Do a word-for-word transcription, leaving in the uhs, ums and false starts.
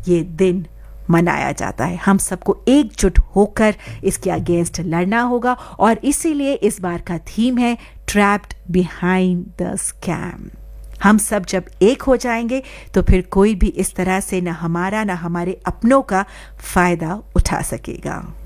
ये दिन मनाया जाता है। हम सबको एकजुट होकर इसके अगेंस्ट लड़ना होगा और इसीलिए इस बार का थीम है ट्रैप्ड बिहाइंड द स्कैम। हम सब जब एक हो जाएंगे तो फिर कोई भी इस तरह से न हमारा न हमारे अपनों का फायदा उठा सकेगा।